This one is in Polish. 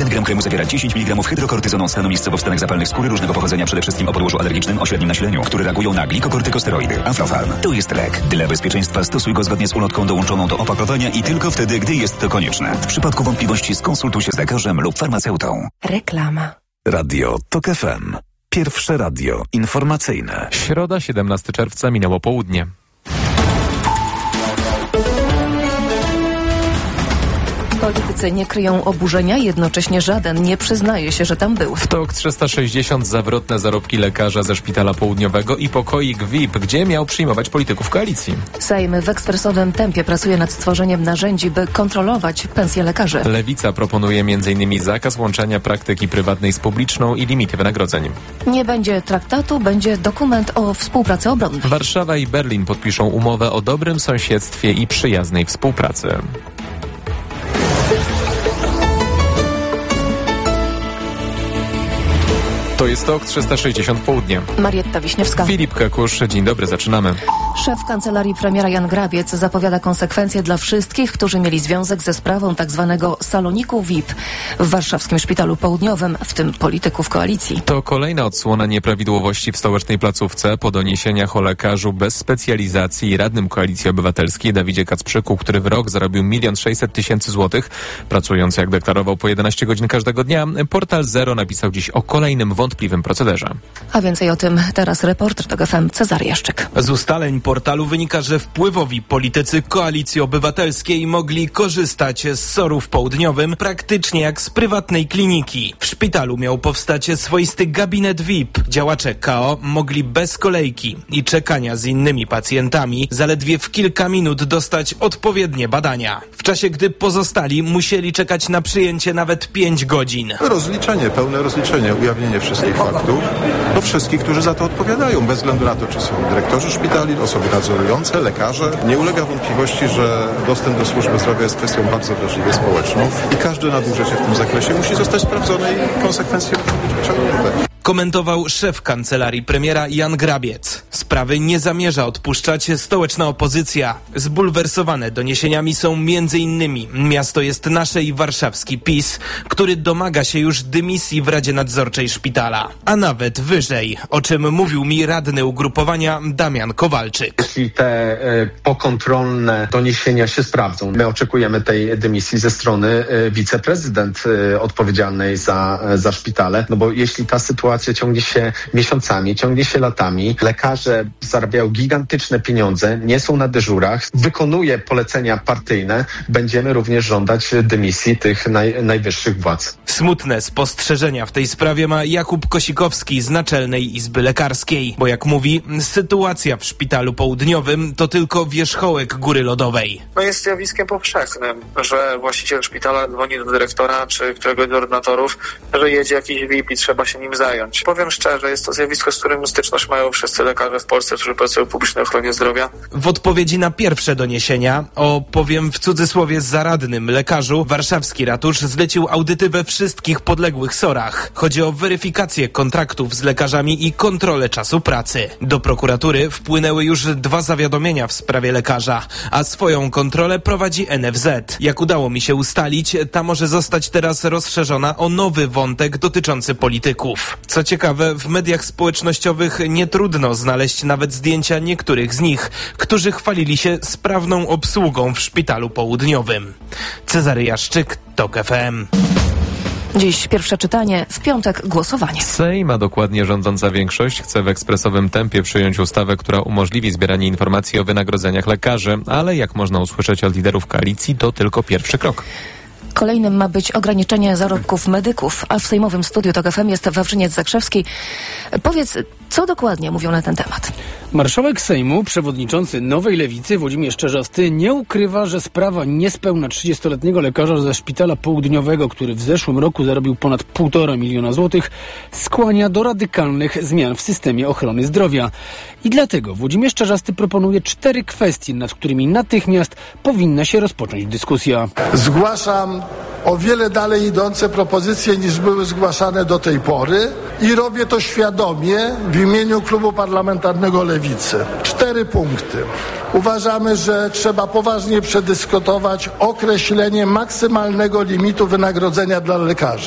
1 gram kremu zawiera 10 mg hydrokortyzonu stanu miejscowo w stanach zapalnych skóry różnego pochodzenia, przede wszystkim o podłożu alergicznym o średnim nasileniu, które reagują na glikokortykosteroidy. Aflofarm. To jest lek. Dla bezpieczeństwa stosuj go zgodnie z ulotką dołączoną do opakowania i tylko wtedy, gdy jest to konieczne. W przypadku wątpliwości skonsultuj się z lekarzem lub farmaceutą. Reklama. Radio TOK FM. Pierwsze radio informacyjne. Środa, 17 czerwca, minęło południe. Politycy nie kryją oburzenia, jednocześnie żaden nie przyznaje się, że tam był. W TOK 360 zawrotne zarobki lekarza ze Szpitala Południowego i pokoik VIP, gdzie miał przyjmować polityków koalicji. Sejm w ekspresowym tempie pracuje nad stworzeniem narzędzi, by kontrolować pensje lekarzy. Lewica proponuje m.in. zakaz łączenia praktyki prywatnej z publiczną i limity wynagrodzeń. Nie będzie traktatu, będzie dokument o współpracy obronnej. Warszawa i Berlin podpiszą umowę o dobrym sąsiedztwie i przyjaznej współpracy. To jest TOK 360 Południe. Marietta Wiśniewska. Filip Kakusz, dzień dobry, zaczynamy. Szef kancelarii premiera Jan Grabiec zapowiada konsekwencje dla wszystkich, którzy mieli związek ze sprawą tzw. saloniku VIP w warszawskim Szpitalu Południowym, w tym polityków koalicji. To kolejna odsłona nieprawidłowości w stołecznej placówce po doniesieniach o lekarzu bez specjalizacji i radnym Koalicji Obywatelskiej Dawidzie Kacprzyku, który w rok zarobił 1 600 000 złotych, pracując jak deklarował po 11 godzin każdego dnia. Portal Zero napisał dziś o kolejnym wątpliwym procederze. A więcej o tym teraz reporter TOK FM Cezary Jaszczyk. Z ustaleń portalu wynika, że wpływowi politycy Koalicji Obywatelskiej mogli korzystać z SOR-u w Południowym praktycznie jak z prywatnej kliniki. W szpitalu miał powstać swoisty gabinet VIP. Działacze KO mogli bez kolejki i czekania z innymi pacjentami zaledwie w kilka minut dostać odpowiednie badania. W czasie, gdy pozostali musieli czekać na przyjęcie nawet 5 godzin. Rozliczenie, pełne rozliczenie, ujawnienie wszystkich faktów do wszystkich, którzy za to odpowiadają, bez względu na to, czy są dyrektorzy szpitali, osoby nadzorujące, lekarze. Nie ulega wątpliwości, że dostęp do służby zdrowia jest kwestią bardzo wrażliwą społeczną i każde nadużycie w tym zakresie musi zostać sprawdzone i konsekwencje muszą być wyciągnięte. Komentował szef kancelarii premiera Jan Grabiec. Sprawy nie zamierza odpuszczać stołeczna opozycja. Zbulwersowane doniesieniami są m.in. Miasto jest nasze i warszawski PiS, który domaga się już dymisji w Radzie Nadzorczej Szpitala. A nawet wyżej, o czym mówił mi radny ugrupowania Damian Kowalczyk. Jeśli te pokontrolne doniesienia się sprawdzą, my oczekujemy tej dymisji ze strony wiceprezydent odpowiedzialnej za szpitale, no bo jeśli ta sytuacja ciągnie się miesiącami, ciągnie się latami. Lekarze zarabiają gigantyczne pieniądze, nie są na dyżurach, wykonuje polecenia partyjne. Będziemy również żądać dymisji tych najwyższych władz. Smutne spostrzeżenia w tej sprawie ma Jakub Kosikowski z Naczelnej Izby Lekarskiej, bo jak mówi, sytuacja w Szpitalu Południowym to tylko wierzchołek góry lodowej. No jest zjawiskiem powszechnym, że właściciel szpitala dzwoni do dyrektora czy któregoś z ordynatorów, że jedzie jakiś VIP i trzeba się nim zająć. Powiem szczerze, jest to zjawisko, z którym styczność mają wszyscy lekarze w Polsce, którzy pracują w publicznej ochronie zdrowia. W odpowiedzi na pierwsze doniesienia o, powiem w cudzysłowie, zaradnym lekarzu, warszawski ratusz zlecił audyty we wszystkich podległych SOR-ach. Chodzi o weryfikację kontraktów z lekarzami i kontrolę czasu pracy. Do prokuratury wpłynęły już 2 zawiadomienia w sprawie lekarza, a swoją kontrolę prowadzi NFZ. Jak udało mi się ustalić, ta może zostać teraz rozszerzona o nowy wątek dotyczący polityków. Co ciekawe, w mediach społecznościowych nie trudno znaleźć nawet zdjęcia niektórych z nich, którzy chwalili się sprawną obsługą w Szpitalu Południowym. Cezary Jaszczyk, TOK FM. Dziś pierwsze czytanie, w piątek głosowanie. Sejm, a dokładnie rządząca większość, chce w ekspresowym tempie przyjąć ustawę, która umożliwi zbieranie informacji o wynagrodzeniach lekarzy, ale jak można usłyszeć od liderów koalicji, to tylko pierwszy krok. Kolejnym ma być ograniczenie zarobków medyków, a w sejmowym studiu TOK FM jest Wawrzyniec Zakrzewski. Powiedz, co dokładnie mówią na ten temat? Marszałek Sejmu, przewodniczący Nowej Lewicy Włodzimierz Czarzasty nie ukrywa, że sprawa niespełna 30-letniego lekarza ze Szpitala Południowego, który w zeszłym roku zarobił ponad 1,5 miliona złotych, skłania do radykalnych zmian w systemie ochrony zdrowia. I dlatego Włodzimierz Czarzasty proponuje 4 kwestie, nad którymi natychmiast powinna się rozpocząć dyskusja. Zgłaszam o wiele dalej idące propozycje niż były zgłaszane do tej pory i robię to świadomie w imieniu Klubu Parlamentarnego Lewicy. 4 punkty. Uważamy, że trzeba poważnie przedyskutować określenie maksymalnego limitu wynagrodzenia dla lekarzy.